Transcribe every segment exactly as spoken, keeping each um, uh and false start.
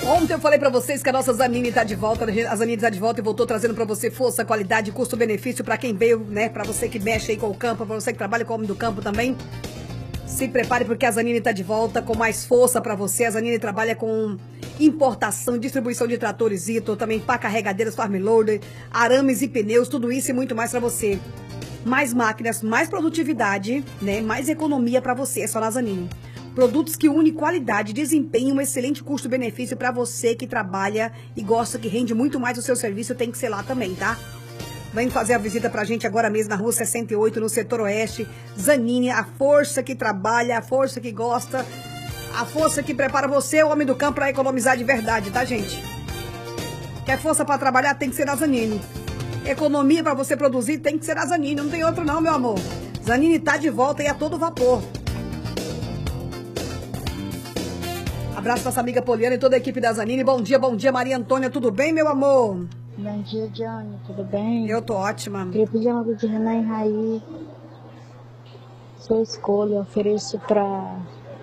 Ontem eu falei pra vocês que a nossa Zanini tá de volta, a Zanini tá de volta e voltou trazendo pra você força, qualidade, custo-benefício pra quem veio, né? Pra você que mexe aí com o campo, pra você que trabalha com o homem do campo também. Se prepare porque a Zanini tá de volta com mais força pra você. A Zanini trabalha com importação, distribuição de tratores Ito, também pá carregadeiras, farm loader, arames e pneus, tudo isso e muito mais pra você. Mais máquinas, mais produtividade, né? Mais economia pra você, é só na Zanini. Produtos que unem qualidade, desempenho, um excelente custo-benefício para você que trabalha e gosta, que rende muito mais o seu serviço, tem que ser lá também, tá? Vem fazer a visita pra gente agora mesmo na rua sessenta e oito, no setor oeste. Zanini, a força que trabalha, a força que gosta, a força que prepara você, o homem do campo, para economizar de verdade, tá, gente? Quer força para trabalhar, tem que ser na Zanini. Economia para você produzir, tem que ser na Zanini, não tem outro não, meu amor. Zanini tá de volta e a todo vapor. Abraço pra essa amiga Poliana e toda a equipe da Zanini. Bom dia, bom dia, Maria Antônia. Tudo bem, meu amor? Bom dia, Johnny. Tudo bem? Eu tô ótima. Queria pedir uma de Renan e Raí. Sua escolha, eu ofereço pra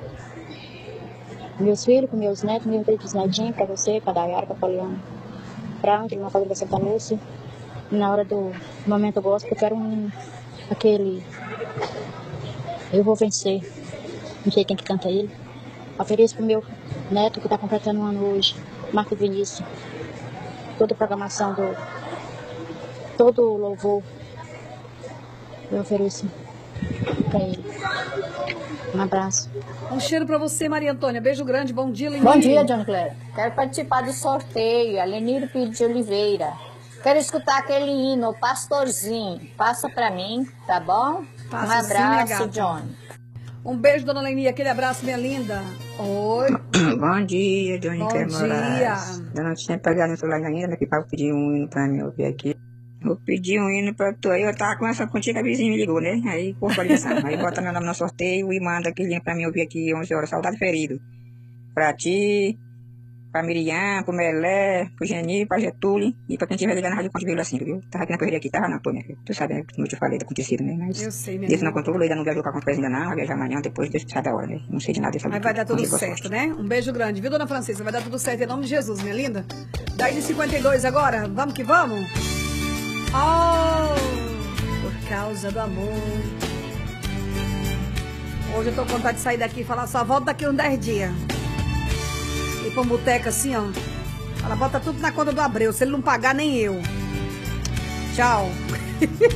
meus filhos, com meus netos, meus bisnetinhos, pra você, pra Dayara, pra Poliana. Pra onde? Uma coisa da Santa Lúcia. Na hora do momento gospel, eu quero um... aquele... Eu vou vencer. Não sei quem que canta ele. Ofereço pro meu neto que está completando um ano hoje, Marco Vinícius. Toda a programação do... todo o louvor eu ofereço para ele. Um abraço. Um cheiro para você, Maria Antônia. Beijo grande. Bom dia, Lenir. Bom dia, Johnny Clara. Quero participar do sorteio. A Lenir Pires de Oliveira. Quero escutar aquele hino, o Pastorzinho. Passa para mim, tá bom? Passa um abraço, sim, Johnny. Um beijo, dona Leni. Aquele abraço, minha linda. Oi. Bom dia, Johnny. Bom dia. Moraes. Eu não tinha pegado no celular ainda, que para pedir um hino pra mim ouvir aqui. Vou pedir um hino pra tu. Aí eu tava conversando contigo, a vizinha me ligou, né? Aí, por ligação. Aí bota meu nome no sorteio e manda aquele hino pra mim ouvir aqui, onze horas. Saudade ferido. Pra ti, pra Miriam, pro Melé, pro Geni, pra Getúlio e pra quem estiver ligando na Rádio Conte Vila cinco, viu? Tava aqui na correria aqui, tava não, tô, minha filha. Tu sabe, né? Como eu te falei, tá acontecido, né? Mas eu sei, minha Deus não controlou, ainda não viajou pra conferência ainda não, vai viajar amanhã, depois Deus sabe da hora, né? Não sei de nada dessa. Mas vai dar tudo certo, né? Um beijo grande, viu, dona Francisca? Vai dar tudo certo em nome de Jesus, minha linda. dez e cinquenta e dois agora, vamos que vamos? Oh, por causa do amor. Hoje eu tô com vontade de sair daqui e falar, só volto daqui uns dez dias. Ir pra um boteco assim, ó. Ela bota tudo na conta do Abreu, se ele não pagar, nem eu. Tchau.